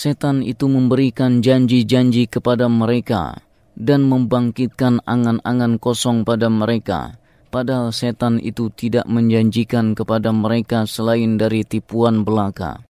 setan itu memberikan janji-janji kepada mereka dan membangkitkan angan-angan kosong pada mereka, padahal setan itu tidak menjanjikan kepada mereka selain dari tipuan belaka.